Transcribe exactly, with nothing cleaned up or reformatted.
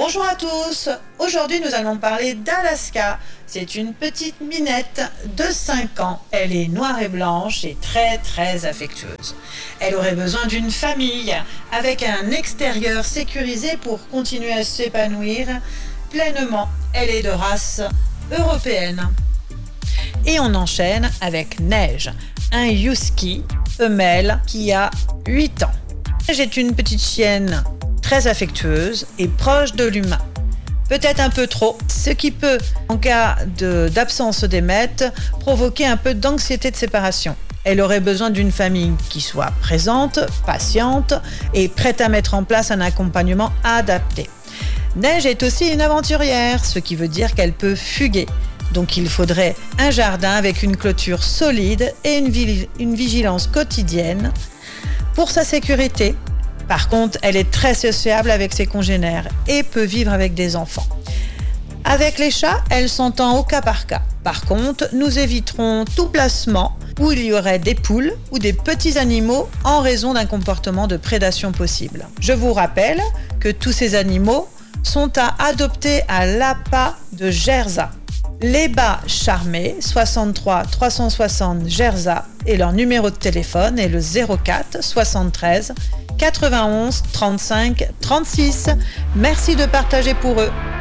Bonjour à tous, aujourd'hui nous allons parler d'Alaska. C'est une petite minette de cinq ans. Elle est noire et blanche et très très affectueuse. Elle aurait besoin d'une famille avec un extérieur sécurisé pour continuer à s'épanouir pleinement. Elle est de race européenne. Et on enchaîne avec Neige, un husky femelle qui a huit ans. Neige est une petite chienne très affectueuse et proche de l'humain. Peut-être un peu trop, ce qui peut, en cas de, d'absence d'émette, provoquer un peu d'anxiété de séparation. Elle aurait besoin d'une famille qui soit présente, patiente et prête à mettre en place un accompagnement adapté. Neige est aussi une aventurière, ce qui veut dire qu'elle peut fuguer. Donc il faudrait un jardin avec une clôture solide et une, vi- une vigilance quotidienne pour sa sécurité. Par contre, elle est très sociable avec ses congénères et peut vivre avec des enfants. Avec les chats, elle s'entend au cas par cas. Par contre, nous éviterons tout placement où il y aurait des poules ou des petits animaux en raison d'un comportement de prédation possible. Je vous rappelle que tous ces animaux sont à adopter à l'A P A de Gerza. Les Bas Charmés, soixante-trois trois cent soixante Gerza, et leur numéro de téléphone est le zéro quatre soixante-treize quatre-vingt-onze trente-cinq trente-six. Merci de partager pour eux.